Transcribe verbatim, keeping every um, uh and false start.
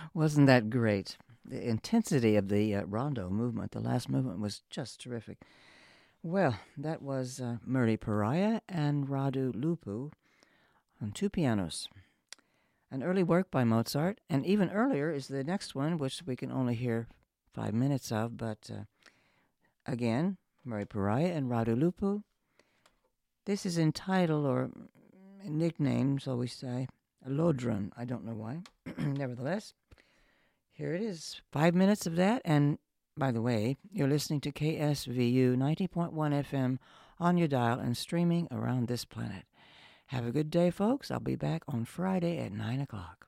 Wasn't that great? The intensity of the uh, rondo movement, the last movement, was just terrific. Well, that was uh, Murray Pariah and Radu Lupu on two pianos. An early work by Mozart, and even earlier is the next one, which we can only hear five minutes of, but uh, again, Murray Pariah and Radu Lupu. This is entitled, or nicknamed, shall we say, Lodron. I don't know why. Nevertheless, here it is. Five minutes of that. And by the way, you're listening to K S V U ninety point one F M on your dial and streaming around this planet. Have a good day, folks. I'll be back on Friday at nine o'clock.